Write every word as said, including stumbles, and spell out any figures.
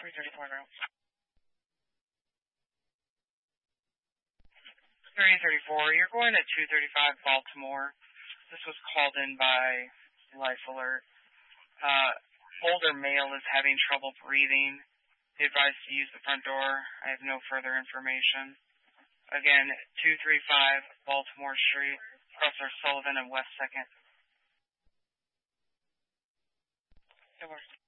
three thirty-four now. three thirty-four, you're going to two thirty-five Baltimore. This was called in by Life Alert. Uh, older male is having trouble breathing. Be advised to use the front door. I have no further information. Again, two thirty-five Baltimore Street, Officer Sullivan and West second. It works.